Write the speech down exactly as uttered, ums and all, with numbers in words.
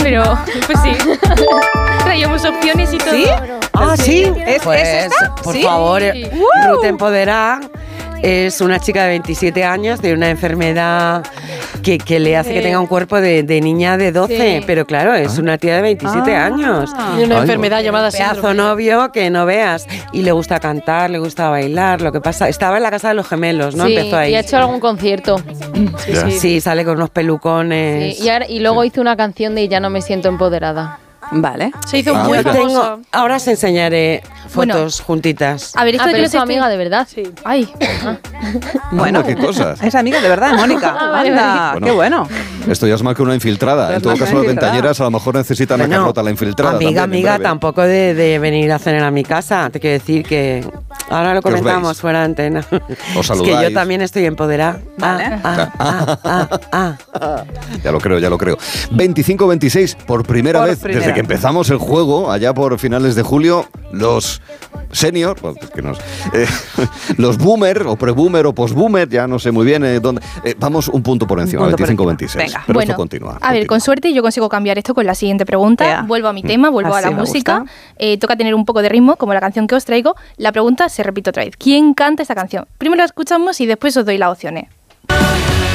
pero pues sí. Traíamos opciones y todo. ¿Sí? Ah, sí. ¿Es, pues, ¿es esta? por ¿Sí? favor, Sí. uh. Ruth Empoderada es una chica de veintisiete años de una enfermedad que, que le hace que tenga un cuerpo de, de niña de doce, Sí. pero claro, es una tía de veintisiete Ah. años. Y una Ay, enfermedad llamada Pedazo síndrome. novio que no veas. Y le gusta cantar, le gusta bailar. Lo que pasa, estaba en la casa de los gemelos, ¿no? Sí, Empezó ahí. y ha hecho algún concierto. Sí, Ya. sí. Sí, sale con unos pelucones. Sí, y, ahora- y luego hizo una canción de Ya no me siento empoderada. Vale. Se hizo Ah, muy mira. famosa. Tengo, ahora os enseñaré Bueno. fotos juntitas. A ver, esto Ah, de pero que es tu no te amiga esté- de verdad. Sí. Ay. Bueno, Anda, qué cosas. es amiga de verdad, Mónica. Ah, vale, Anda, vale. qué bueno. Esto ya es más que una infiltrada. Es En todo más que caso, una las infiltrada. ventañeras a lo mejor necesitan a Bueno, Carlota, la infiltrada. Amiga, también, en amiga, breve. tampoco de, de venir a cenar a mi casa. Te quiero decir que ahora lo Que os comentamos veis. fuera de antena. Os Es que saludáis. yo también estoy empoderada. Vale. Ah, ah, ah, ah, ah. Ya lo creo, ya lo creo. veinticinco veintiséis, por primera Por vez primera. desde que empezamos el juego, allá por finales de julio, los senior, bueno, es que nos, eh, los boomer o pre-boomer o post-boomer, ya no sé muy bien eh, dónde. eh, vamos un punto por encima, punto por veinticinco encima. veintiséis. Venga. Pero Bueno, esto continúa. a ver, continúa. con suerte yo consigo cambiar esto con la siguiente pregunta. Ea. Vuelvo a mi tema, vuelvo Así a la me música. gusta. Eh, toca tener un poco de ritmo, como la canción que os traigo. La pregunta se repite otra vez. ¿Quién canta esta canción? Primero la escuchamos y después os doy las opciones.